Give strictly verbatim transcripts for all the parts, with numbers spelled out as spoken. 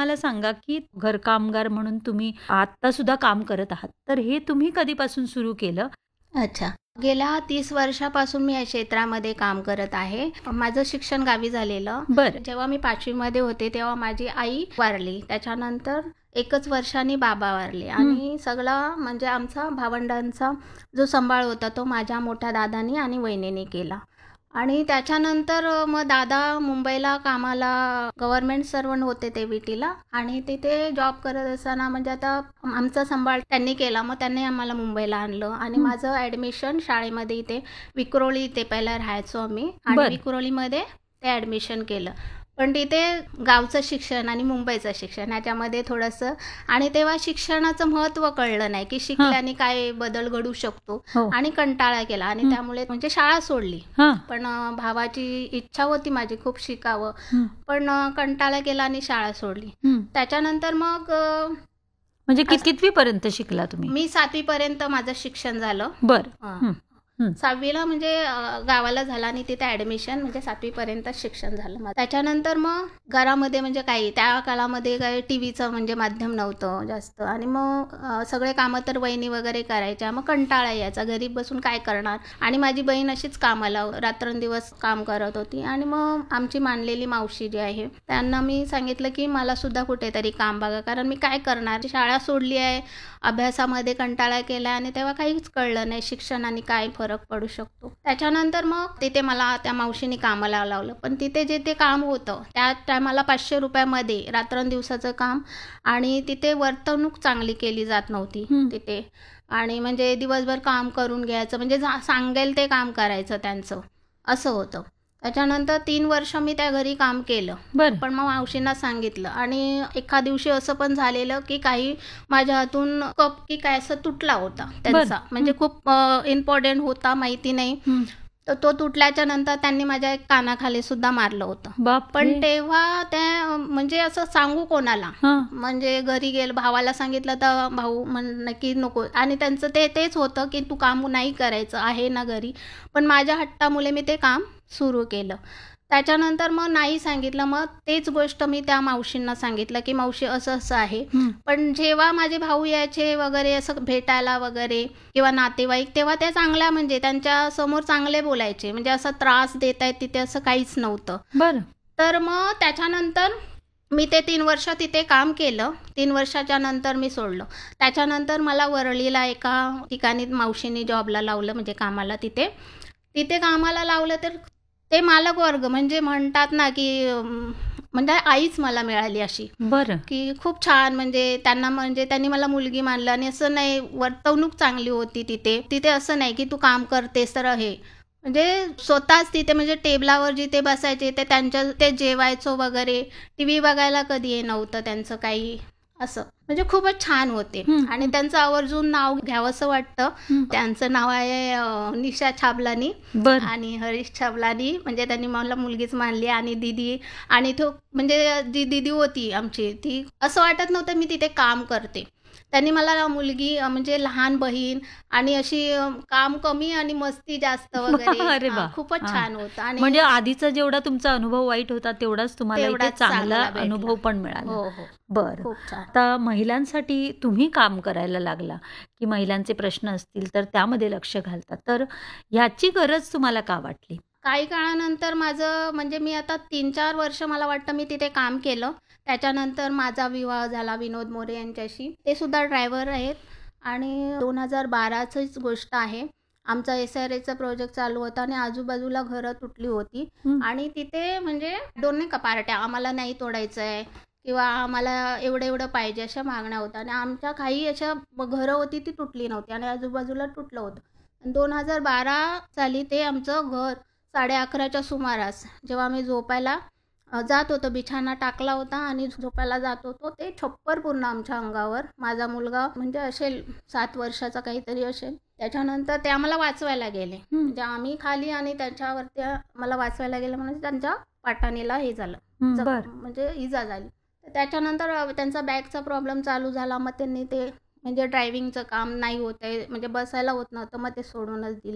आम्हाला सांगा, की घरकामगार म्हणून तुम्ही आत्ता सुद्धा काम करत आहात. तर हे तुम्ही कधीपासून सुरू केलं? अच्छा. गेल्या तीस वर्षापासून मी या क्षेत्रामध्ये काम करत आहे. माझं शिक्षण गावी झालेलं. बरं. जेव्हा मी पाचवीमध्ये होते तेव्हा माझी आई वारली. त्याच्यानंतर एकच वर्षांनी बाबा वारले आणि सगळा म्हणजे आमचा भावंडांचा जो सांभाळ होता तो माझ्या मोठ्या दादानी आणि वहिनीने केला. आणि त्याच्यानंतर मग दादा मुंबईला कामाला गव्हर्नमेंट सर्वंट होते ते विटीला आणि तिथे जॉब करत असताना म्हणजे आता आमचा सांभाळ त्यांनी केला. मग त्यांनी आम्हाला मुंबईला आणलं आणि माझं ॲडमिशन शाळेमध्ये इथे विक्रोळी इथे पहिला राहायचो आम्ही आणि बरं. विक्रोळीमध्ये ते ॲडमिशन केलं. पण तिथे गावचं शिक्षण आणि मुंबईचं शिक्षण ह्याच्यामध्ये थोडंसं आणि तेव्हा शिक्षणाचं महत्त्व कळलं नाही की शिकल्याने काय बदल घडू शकतो हो. आणि कंटाळा केला आणि त्यामुळे म्हणजे शाळा सोडली. हां. पण अं, भावाची इच्छा होती माझी खूप शिकावं, हं. पण अं, कंटाळा केला आणि शाळा सोडली. हं. त्याच्यानंतर मग अं, म्हणजे कि कितवीपर्यंत शिकला तुम्ही? मी सातवीपर्यंत माझं शिक्षण झालं. बरं. हां. हं. हं. सहावीला म्हणजे अ, गावाला झाला आणि तिथे ॲडमिशन म्हणजे सातवीपर्यंत शिक्षण झालं माझं. त्याच्यानंतर मग घरामध्ये म्हणजे काही त्या काळामध्ये काही टी व्हीचं म्हणजे माध्यम नव्हतं जास्त आणि मग अ, सगळे कामं तर वहिनी वगैरे करायच्या. मग कंटाळा यायचा घरी बसून काय करणार आणि माझी बहीण अशीच कामाला रात्रंदिवस काम करत होती आणि मग आमची मानलेली मावशी जी आहे त्यांना मी सांगितलं की मला सुद्धा कुठेतरी काम बघा कारण मी काय करणार शाळा सोडली आहे अभ्यासामध्ये कंटाळा केला आणि तेव्हा काहीच कळलं नाही शिक्षणाने काय फरक पडू शकतो. त्याच्यानंतर मग तिथे मला त्या मावशीने कामाला लावलं पण तिथे जे ते काम होतं त्या टायमाला पाचशे रुपयामध्ये रात्रंदिवसाचं काम आणि तिथे वर्तणूक चांगली केली जात नव्हती हं. तिथे आणि म्हणजे दिवसभर काम करून घ्यायचं म्हणजे जा- सांगेल ते काम करायचं त्यांचं असं होतं. त्याच्यानंतर तीन वर्ष मी त्या घरी काम केलं बरं. पण मग मावशींना सांगितलं आणि एका दिवशी असं पण झालेलं की काही माझ्या हातून कप की काय असं तुटला होता त्यांचा म्हणजे खूप इम्पॉर्टंट होता माहिती नाही हं. तर तो तुटल्याच्या नंतर त्यांनी माझ्या एक कानाखाली सुद्धा मारलं होतं. बापरे! पण तेव्हा त्या म्हणजे असं सांगू कोणाला हां. म्हणजे घरी गेलं भावाला सांगितलं तर भाऊ म्हण की नको आणि त्यांचं ते तेच होतं की तू काम नाही करायचं आहे ना घरी पण माझ्या हट्टामुळे मी ते काम सुरू केलं. त्याच्यानंतर मग नाही सांगितलं मग तेच गोष्ट मी त्या मावशींना सांगितलं की मावशी असं असं आहे हं. पण जेव्हा माझे भाऊ यायचे वगैरे असं भेटायला वगैरे किंवा नातेवाईक तेव्हा त्या चांगल्या म्हणजे त्यांच्या समोर चांगले बोलायचे म्हणजे असं त्रास देत आहेत तिथे असं काहीच नव्हतं. बरं. तर मग त्याच्यानंतर मी ते तीन वर्ष तिथे काम केलं. तीन वर्षाच्या नंतर मी सोडलं. त्याच्यानंतर मला वरळीला एका ठिकाणी मावशीने जॉबला लावलं म्हणजे कामाला तिथे. तिथे कामाला लावलं तर ते मालक वर्ग म्हणजे म्हणतात ना की अं, म्हणजे आईच मला मिळाली अशी बरं. की खूप छान म्हणजे त्यांना म्हणजे त्यांनी मला मुलगी मानलं आणि असं नाही वर्तवणूक चांगली होती तिथे. तिथे असं नाही की तू काम करतेस तर हे म्हणजे स्वतःच तिथे म्हणजे टेबलावर जिथे बसायचे ते त्यांच्या ते जेवायचो वगैरे टी व्ही बघायला कधी हे नव्हतं त्यांचं काही असं म्हणजे खूपच छान होते हं. आणि त्यांचं आवर्जून नाव घ्यावंसं वाटतं. हं. त्यांचं नाव आहे अं, निशा छाबलानी बरं. आणि हरीश छाबलानी म्हणजे त्यांनी मला मुलगीच मानली आणि दीदी आणि तो म्हणजे जी दीदी होती आमची ती असं वाटत नव्हतं मी तिथे काम करते. त्यांनी मला मुलगी अं, म्हणजे लहान बहीण आणि अशी अं, काम कमी आणि मस्ती जास्त वगैरे अरे हां, वा. खूपच हां. छान होतं आणि म्हणजे आधीचा जेवढा तुमचा अनुभव वाईट होता तेवढाच तुम्हाला इथे तेवढाच चांगला चांगला भेटला. अनुभव पण मिळाला. हो हो बरं. खूप छान. आता महिलांसाठी तुम्ही काम करायला लागला, की महिलांचे प्रश्न असतील तर त्यामध्ये लक्ष घालता. तर ह्याची गरज तुम्हाला का वाटली? काही काळानंतर माझं म्हणजे मी आता तीन चार वर्ष मला वाटतं मी तिथे काम केलं. त्याच्यानंतर माझा विवाह झाला विनोद मोरे यांच्याशी. ते सुद्धा ड्रायव्हर आहेत आणि दोन हजार बाराचीच गोष्ट आहे. आमचा एस आर एचा प्रोजेक्ट चालू होता आणि आजूबाजूला घरं तुटली होती हं. आणि तिथे म्हणजे दोन नाही का पार्ट्या आम्हाला नाही तोडायचं आहे किंवा आम्हाला एवढं एवढं पाहिजे अशा मागण्या होत्या आणि आमच्या काही अशा घरं होती ती तुटली नव्हती आणि आजूबाजूला तुटलं होतं. दोन हजार बारा साली ते आमचं घर साडे अकराच्या सुमारास जेव्हा आम्ही झोपायला अ, जात होतो बिछाना टाकला होता आणि झोपायला जात होतो ते छप्पर पूर्ण आमच्या अंगावर. माझा मुलगा म्हणजे असेल सात वर्षाचा काहीतरी असेल. त्याच्यानंतर ते आम्हाला वाचवायला गेले. हं. म्हणजे आम्ही खाली आणि त्याच्यावरती मला वाचवायला गेलं म्हणजे त्यांच्या पाटाणीला हे झालं हं. जखम बरं. म्हणजे इजा झाली. तर त्याच्यानंतर अ, त्यांचा बॅकचा प्रॉब्लेम चालू झाला. मग त्यांनी ते म्हणजे ड्रायव्हिंगचं काम नाही होत आहे म्हणजे बसायला होत नव्हतं मग ते सोडूनच दिलं.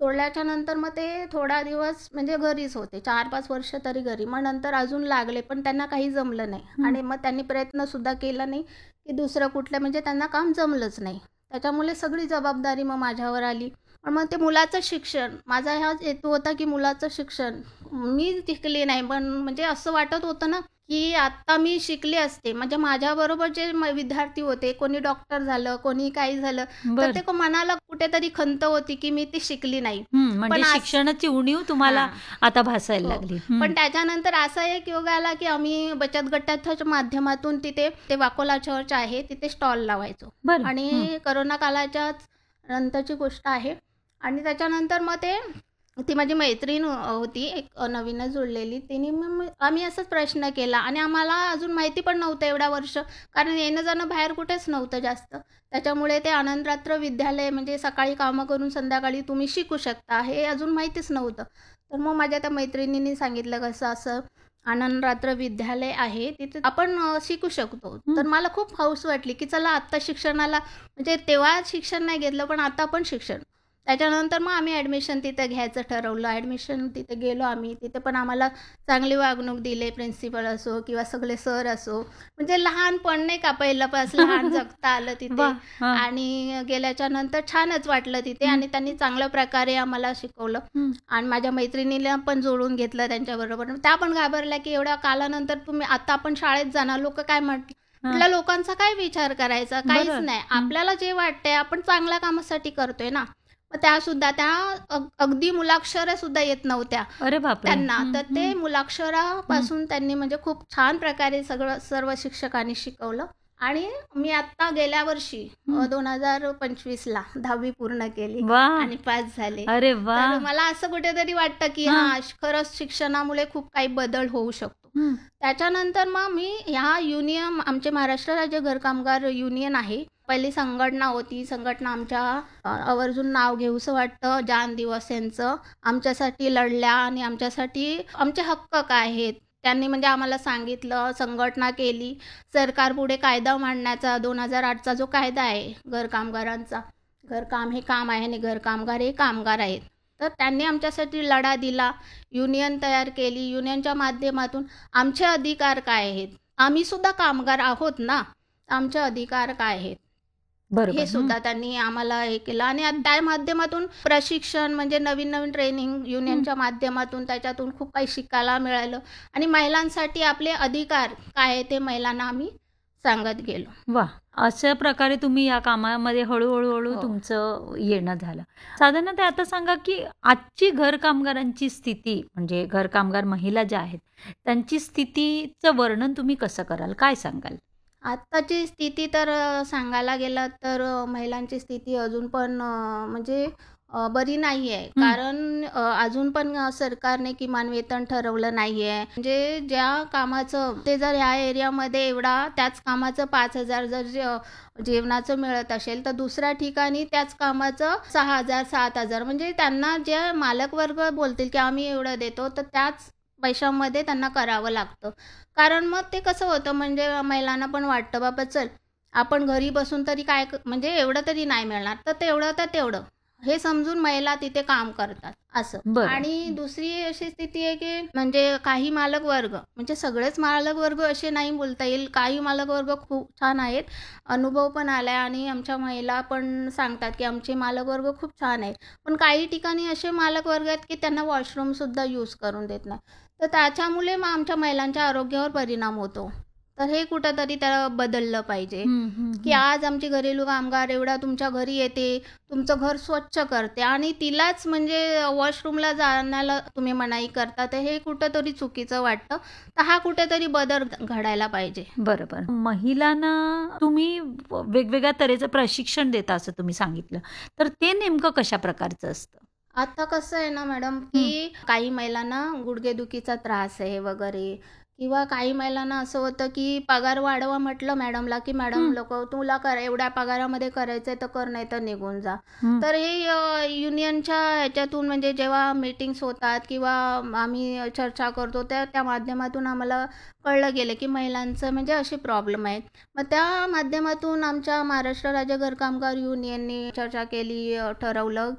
सोडल्याच्या नंतर मग ते थोडा दिवस म्हणजे घरीच होते. चार पाच वर्ष तरी घरी. मग नंतर अजून लागले, पण त्यांना काही जमलं नाही हं. आणि मग त्यांनी प्रयत्नसुद्धा केला नाही, की दुसरं कुठलं म्हणजे त्यांना काम जमलंच नाही. त्याच्यामुळे सगळी जबाबदारी मग माझ्यावर आली. पण मग ते मुलाचं शिक्षण, माझा हा हेतू होता, की मुलाचं शिक्षण. मी शिकली नाही, पण म्हणजे असं वाटत होतं ना, की आत्ता मी शिकली असते, म्हणजे माझ्याबरोबर जे म विद्यार्थी होते, कोणी डॉक्टर झालं, कोणी काही झालं, तर बरं. ते क- मनाला कुठेतरी खंत होती, की मी ती शिकली नाही. हं, म्हणजे पण आज शिक्षणाची उणीव तुम्हाला हां. आता भासायला हो. लागली. हं. पण त्याच्यानंतर असा एक योग आला, की आम्ही बचत गटाच्या माध्यमातून तिथे ते वाकोला चर्च आहे, तिथे स्टॉल लावायचो बरं. हं. आणि कोरोना कालाच्याच नंतरची गोष्ट आहे आणि त्याच्यानंतर मग ते ती माझी मैत्रीण अ, होती एक अ, नवीनच जुळलेली. तिने मग मग आम्ही असाच प्रश्न केला आणि आम्हाला अजून माहिती पण नव्हतं एवढ्या वर्ष, कारण येणं-जाणं बाहेर कुठेच नव्हतं जास्त. त्याच्यामुळे ते आनंदरात्र विद्यालय म्हणजे सकाळी कामं करून संध्याकाळी तुम्ही शिकू शकता, हे अजून माहितीच नव्हतं. तर मग माझ्या त्या मैत्रिणींनी सांगितलं, कसं असं आनंदरात्र विद्यालय आहे, तिथे आपण अ, शिकू शकतो. हं. तर मला खूप हौस वाटली, की चला आत्ता शिक्षणाला म्हणजे तेव्हा शिक्षण नाही घेतलं, पण आता पण शिक्षण. त्याच्यानंतर मग आम्ही ॲडमिशन तिथे घ्यायचं ठरवलं. ॲडमिशन तिथे गेलो आम्ही. तिथे पण आम्हाला चांगली वागणूक दिली. प्रिन्सिपल असो किंवा सगळे सर असो. म्हणजे लहानपण नाही का पहिल्यापासून लहान जगता आलं तिथे वाह! हां. आणि गेल्याच्या नंतर छानच वाटलं तिथे हं. आणि त्यांनी चांगल्या प्रकारे आम्हाला शिकवलं हं. आणि माझ्या मैत्रिणीला पण जोडून घेतलं त्यांच्याबरोबर. त्या पण घाबरल्या, की एवढ्या कालानंतर तुम्ही आता आपण शाळेत जाणार, लोकं काय म्हटलं हां. म्हटलं लोकांचा काय विचार करायचा? काहीच बरं. नाही. हं. आपल्याला जे वाटतंय आपण चांगल्या कामासाठी करतोय ना. मग त्यासुद्धा त्या अग अगदी मुलाक्षरं सुद्धा येत नव्हत्या अरे बापरे! त्यांना. हं, तर ते हं. हं. मुलाक्षरापासून त्यांनी म्हणजे खूप छान प्रकारे सगळं सर्व शिक्षकांनी शिकवलं आणि मी आत्ता गेल्या वर्षी अ, हं. दोन हजार पंचवीसला दहावी पूर्ण केली वाह! आणि पास झाले. अरे तर वाह! मला असं कुठेतरी वाटतं, की हां. हां, खरंच शिक्षणामुळे खूप काही बदल होऊ शकतो. हं. त्याच्यानंतर मग मी ह्या युनियन आमचे महाराष्ट्र राज्य घरकामगार युनियन आहे. पहिली संघटना होती. संघटना आमच्या अ, आवर्जून नाव घेऊसं वाटतं. जान दिवस यांचं. आमच्यासाठी लढल्या आणि आमच्यासाठी आमचे हक्क काय आहेत, त्यांनी म्हणजे आम्हाला सांगितलं, संघटना केली. सरकारपुढे कायदा मांडण्याचा दोन हजार आठचा जो कायदा आहे घरकामगारांचा, घरकाम हे काम आहे आणि घरकामगार हे कामगार आहेत. तर त्यांनी आमच्यासाठी लढा दिला. युनियन तयार केली. युनियनच्या माध्यमातून आमचे अधिकार काय आहेत? आम्ही सुद्धा कामगार आहोत ना, आमचे अधिकार काय आहेत? बरोबर. हे हं. सुद्धा त्यांनी आम्हाला हे केलं आणि आ- त्या माध्यमातून प्रशिक्षण म्हणजे नवीन नवीन ट्रेनिंग हं. युनियनच्या माध्यमातून त्याच्यातून खूप काही शिकायला मिळालं आणि महिलांसाठी आपले अधिकार काय आहे ते महिलांना आम्ही सांगत गेलो. वाह! अशा प्रकारे तुम्ही या कामामध्ये हळू-हळू, हळू हो. तुमचं येणं झालं. साधारणतः आता सांगा, की आजची घर कामगारांची स्थिती म्हणजे घर कामगार महिला ज्या आहेत, त्यांची स्थितीचं वर्णन तुम्ही कसं कराल? काय सांगाल? आत्ताची स्थिती तर अ, सांगायला गेलं तर अ, महिलांची स्थिती अजून पण अ, म्हणजे अ, बरी नाही आहे. हं. कारण अ, अजून पण अ, सरकारने किमान वेतन ठरवलं नाही आहे. म्हणजे ज्या कामाचं ते जर ह्या एरियामध्ये एवढा त्याच कामाचं पाच हजार जर जे जेवणाचं मिळत असेल, तर दुसऱ्या ठिकाणी त्याच कामाचं सहा हजार सात हजार म्हणजे त्यांना जे मालकवर्ग बोलतील, की आम्ही एवढं देतो, तर त्याच पैशामध्ये त्यांना करावं लागतं. कारण मग ते कसं होतं म्हणजे महिलांना पण वाटतं बाबा चल आपण घरी बसून तरी काय क- म्हणजे एवढं तरी नाही मिळणार तर तेवढं तर तेवढं हे समजून महिला तिथे काम करतात असं. बरं. आणि दुसरी अशी स्थिती आहे की म्हणजे काही मालक वर्ग म्हणजे सगळेच मालक वर्ग असे नाही बोलता येईल, काही मालक वर्ग खूप छान आहेत. अनुभव पण आलाय आणि आमच्या महिला पण सांगतात की आमचे मालक वर्ग खूप छान आहेत. पण काही ठिकाणी असे मालक वर्ग आहेत की त्यांना वॉशरूम सुद्धा यूज करून देत नाही. तर त्याच्यामुळे मग आमच्या महिलांच्या आरोग्यावर परिणाम होतो. तर हे कुठेतरी त्याला बदललं पाहिजे, हं, हं, की हं. आज आमची घरेलू कामगार एवढा तुमच्या घरी येते, तुमचं घर स्वच्छ करते आणि तिलाच म्हणजे वॉशरूमला जाण्याला तुम्ही मनाई करता. तर हे कुठेतरी चुकीचं वाटतं. तर हा कुठेतरी बदल घडायला पाहिजे. बरोबर. महिलांना तुम्ही व वेगवेगळ्या तऱ्हेचं प्रशिक्षण देता असं तुम्ही सांगितलं. तर ते नेमकं कशा प्रकारचं असतं? आता कसं आहे ना मॅडम, हं. की काही महिलांना गुडघेदुखीचा त्रास आहे वगैरे किंवा काही महिलांना असं होतं, की पगार वाढवा म्हटलं मॅडमला, की मॅडम हं. लोकं तुला कर एवढ्या पगारामध्ये करायचंय तर कर, नाही तर निघून जा. हं. तर हे अ, युनियनच्या ह्याच्यातून म्हणजे जेव्हा मीटिंग्स होतात किंवा आम्ही चर्चा करतो त्या त्या माध्यमातून आम्हाला कळलं गेलं, की महिलांचं म्हणजे असे प्रॉब्लेम आहेत. मग त्या माध्यमातून आमच्या महाराष्ट्र राज्य घरकामगार युनियननी चर्चा केली, अ, ठरवलं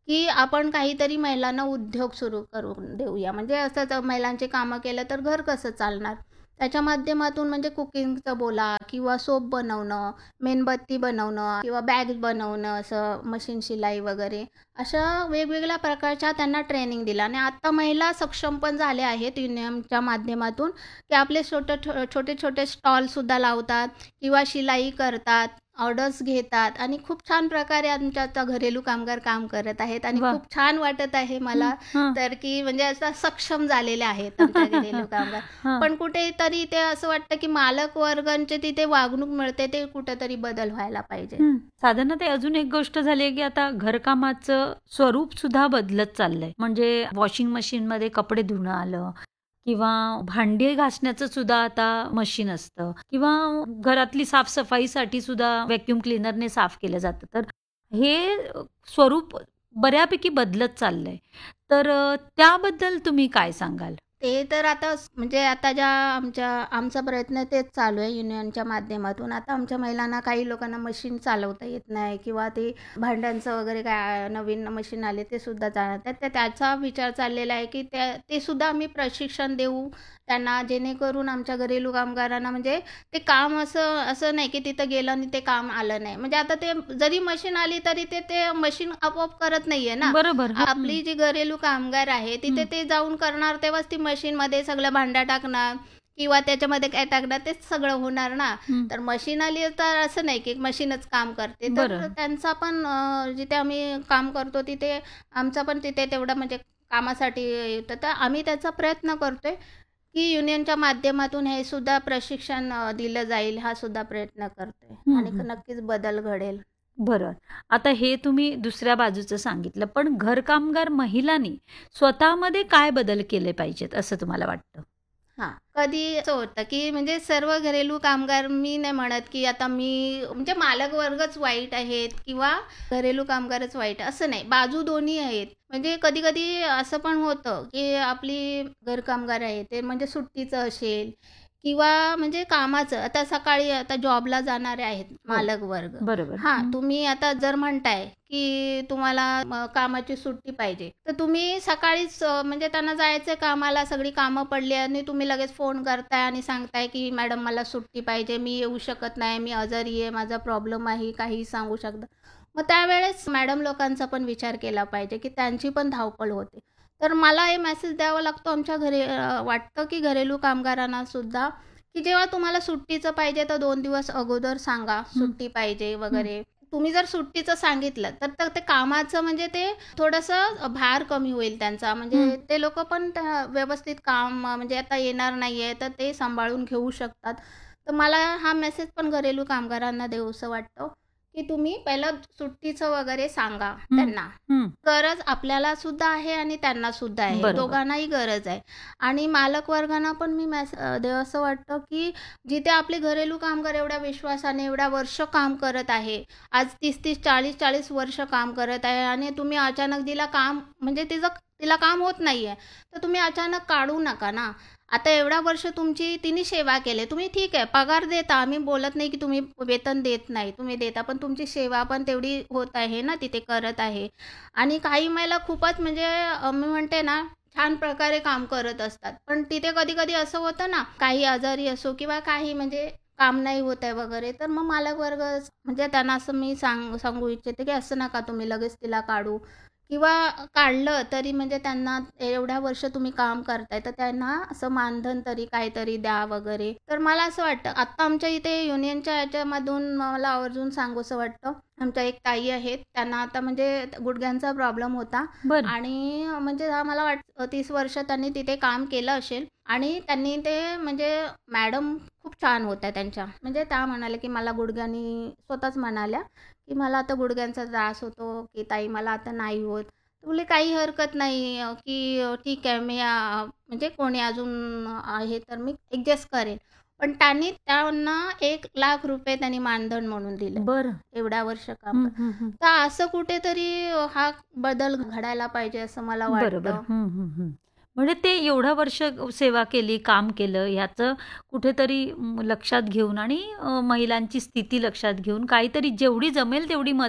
की आपण काहीतरी महिलांना उद्योग सुरू करून देऊया. म्हणजे असंच महिलांची कामं केलं तर घर कसं चालणार? त्याच्या माध्यमातून म्हणजे कुकिंगचं बोला किंवा सोप बनवणं, मेणबत्ती बनवणं किंवा बॅग्स बनवणं, असं मशीन शिलाई वगैरे अशा वेगवेगळ्या प्रकारच्या त्यांना ट्रेनिंग दिलं. आणि आता महिला सक्षम पण झाल्या आहेत युनियनच्या माध्यमातून, की आपले छोटे छो छोटे छोटे स्टॉलसुद्धा लावतात किंवा शिलाई करतात, ऑर्डर्स घेतात आणि खूप छान प्रकारे आमच्या आता घरेलू कामगार काम करत आहेत आणि वा. खूप छान वाटत आहे हं, मला हं. तर, की म्हणजे असं सक्षम झालेले आहेत आमच्या घरेलू कामगार. हं. पण कुठेतरी ते असं वाटतं, की मालक वर्गांचे तिथे वागणूक मिळते, ते कुठेतरी बदल व्हायला पाहिजे. हं. साधारणतः ते अजून एक गोष्ट झाली आहे, की आता घरकामाचं स्वरूप सुद्धा बदलत चाललंय. म्हणजे वॉशिंग मशीनमध्ये कपडे धुणं आलं किंवा भांडी घासण्याचं सुद्धा आता मशीन असतं किंवा घरातली साफसफाईसाठी सुद्धा व्हॅक्यूम क्लीनरने साफ केलं जातं. तर हे अ, स्वरूप बऱ्यापैकी बदलत चाललंय. तर अ, त्याबद्दल तुम्ही काय सांगाल? ते तर आता स म्हणजे आता ज्या आमच्या आमचा प्रयत्न तेच चालू आहे युनियनच्या माध्यमातून. आता आमच्या महिलांना काही लोकांना मशीन चालवता येत नाही किंवा ते भांड्यांचं वगैरे काय नवीन मशीन आले ते सुद्धा चालवतात. तर त्याचा विचार चाललेला आहे, की त्या ते सुद्धा आम्ही प्रशिक्षण देऊ त्यांना, जेणेकरून आमच्या घरेलू कामगारांना म्हणजे ते काम असं असं नाही, की तिथं गेलं आणि ते काम आलं नाही. म्हणजे आता ते जरी मशीन आली तरी ते ते मशीन आपोआप करत नाहीये ना. बरोबर. हं. आपली जी घरेलू कामगार आहे तिथे हं. ते जाऊन करणार, तेव्हाच ती मशीनमध्ये सगळं भांडा टाकणार किंवा त्याच्यामध्ये काय टाकणार तेच सगळं होणार ना. हं. तर मशीन आली तर असं नाही की मशीनच काम करते. तर बरं. त्यांचा पण अ, जिथे आम्ही काम करतो तिथे आमचा पण तिथे तेवढा म्हणजे कामासाठी येतं. तर आम्ही त्याचा प्रयत्न करतोय, की युनियनच्या माध्यमातून हे सुद्धा प्रशिक्षण अ, दिलं जाईल, हा सुद्धा प्रयत्न करतोय हं, आणि हं. नक्कीच बदल घडेल. बरं. आता हे तुम्ही दुसऱ्या बाजूचं सांगितलं. पण घरकामगार महिलांनी स्वतःमध्ये काय बदल केले पाहिजेत असं तुम्हाला वाटतं? हां. कधी असं होतं, की म्हणजे सर्व घरेलू कामगार मी नाही म्हणत, की आता मी म्हणजे मालक वर्गच वाईट आहेत किंवा घरेलू कामगारच वाईट आहे, असं नाही. बाजू दोन्ही आहेत. म्हणजे कधी-कधी असं पण होतं, की आपली घरकामगार आहे ते म्हणजे सुट्टीचं असेल किंवा म्हणजे कामाचं. आता सकाळी आता जॉबला जाणारे आहेत हो. मालक वर्ग. बरोबर. हां, हं. तुम्ही आता जर म्हणताय, की तुम्हाला म कामाची सुट्टी पाहिजे, तर तुम्ही सकाळीच अ, म्हणजे त्यांना जायचं कामाला, सगळी कामं पडली आणि तुम्ही लगेच फोन करताय आणि सांगताय, की "मॅडम मला सुट्टी पाहिजे, मी येऊ शकत नाही, मी आजारी आहे, माझा प्रॉब्लेम आहे." काहीही सांगू शकता. मग त्यावेळेस मॅडम लोकांचा पण विचार केला पाहिजे, की त्यांची पण धावपळ होते. तर मला हे मेसेज द्यावा लागतो आमच्या घरी अ, वाटतं, की घरेलू कामगारांना सुद्धा, की जेव्हा तुम्हाला सुट्टीचं पाहिजे तर दोन दिवस अगोदर सांगा, हं. सुट्टी पाहिजे हं. वगैरे. तुम्ही जर सुट्टीचं सांगितलं, तर तर ते कामाचं म्हणजे ते थोडंसं भार कमी होईल त्यांचा. म्हणजे हं. ते लोकं पण त्या व्यवस्थित काम अ, म्हणजे आता येणार नाहीये, तर ते सांभाळून घेऊ शकतात. तर मला हा मेसेज पण घरेलू कामगारांना देऊसं वाटतं, की तुम्ही पहिलं सुट्टीचं वगैरे सांगा हं. त्यांना. हं. गरज आपल्याला सुद्धा आहे आणि त्यांना सुद्धा आहे. बरोबर. दोघांनाही गरज आहे. आणि मालक वर्गांना पण मी मेस अ, देवसं वाटतं, की जिथे आपले घरेलू कामगार एवढ्या विश्वासाने एवढ्या वर्ष काम करत आहे. आज तीस तीस, चाळीस चाळीस वर्ष काम करत आहे आणि तुम्ही अचानक तिला काम म्हणजे तिचं तिला काम होत नाहीये. तर तुम्ही अचानक काढू नका ना. आता एवढ्या वर्ष तुमची तिने सेवा केली. तुम्ही ठीक आहे पगार देता. आम्ही बोलत नाही, की तुम्ही वेतन देत नाही. तुम्ही देता. पण तुमची सेवा पण तेवढी होत आहे ना, तिथे करत आहे. आणि काही महिला खूपच म्हणजे अ, मी म्हणते ना, छान प्रकारे काम करत असतात. पण तिथे कधी-कधी असं होतं ना, काही आजारी असो किंवा काही म्हणजे काम नाही होत आहे वगैरे, तर मग मालक वर्ग म्हणजे त्यांना असं मी सांग सांगू इच्छिते, की असं नका तुम्ही लगेच तिला काढू किंवा काढलं तरी म्हणजे त्यांना एवढ्या वर्ष तुम्ही काम करताय, तर त्यांना असं मानधन तरी काहीतरी द्या वगैरे. तर मला असं वाटतं, आत्ता आमच्या इथे युनियनच्या ह्याच्यामधून मला आवर्जून सांगूसं वाटतं. आमच्या एक ताई आहेत, त्यांना आता म्हणजे गुडघ्यांचा प्रॉब्लेम होता बरं. आणि म्हणजे हा मला वाटतं तीस वर्ष त्यांनी तिथे काम केलं असेल आणि त्यांनी ते म्हणजे मॅडम खूप छान होत्या त्यांच्या. म्हणजे त्या म्हणाल्या, की मला गुडघ्यांनी स्वतःच म्हणाल्या, की मला आता गुडघ्यांचा त्रास होतो, की ताई मला आता नाही होत. तर बोलले काही हरकत नाही अ, की अ, ठीक आहे मी अ, म्हणजे कोणी अजून आहे तर मी ॲडजस्ट करेन. पण त्यांनी त्यांना एक लाख रुपये त्यांनी मानधन म्हणून दिले. बरं. एवढ्या वर्ष काम हं, कर हं, हं. तर असं कुठेतरी अ, हा बदल घडायला पाहिजे असं मला बरोबर. वाटतं. हं, हं, हं. म्हणजे ते एवढं वर्ष सेवा केली, काम केलं ह्याचं कुठेतरी म, लक्षात घेऊन आणि अ, महिलांची स्थिती लक्षात घेऊन काहीतरी जेवढी जमेल तेवढी मदत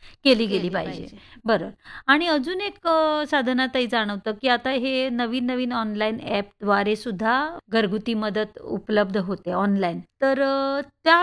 केली गेली पाहिजे. बरं. आणि अजून एक अ, साधनाताई जाणवतं, की आता हे नवीन-नवीन ऑनलाईन ॲपद्वारे सुद्धा घरगुती मदत उपलब्ध होते ऑनलाईन. तर अ, त्या